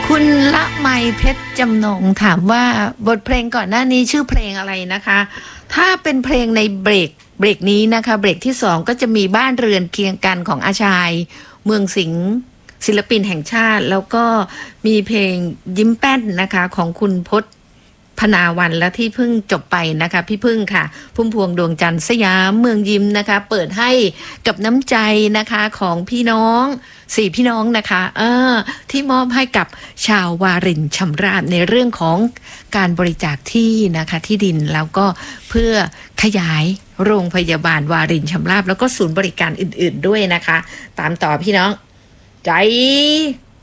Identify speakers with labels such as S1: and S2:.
S1: คุณละไมเพชรจำนงถามว่าบทเพลงก่อนหน้านี้ชื่อเพลงอะไรนะคะ ถ้าเป็นเพลงในเบรกนี้นะคะเบรกที่สองก็จะมีบ้านเรือนเคียงกันของอาชายเมืองสิงห์ศิลปินแห่งชาติแล้วก็มีเพลงยิ้มแป้นนะคะของคุณพจน์พนาวันและที่เพิ่งจบไปนะคะพี่พึ่งค่ะพุ่มพวงดวงจันทร์สยามเมืองยิ้มนะคะเปิดให้กับน้ำใจนะคะของพี่น้องสี่พี่น้องนะคะที่มอบให้กับชาววารินชำราบในเรื่องของการบริจาคที่นะคะที่ดินแล้วก็เพื่อขยายโรงพยาบาลวารินชำราบแล้วก็ศูนย์บริการอื่นๆด้วยนะคะตามต่อพี่น้องใจ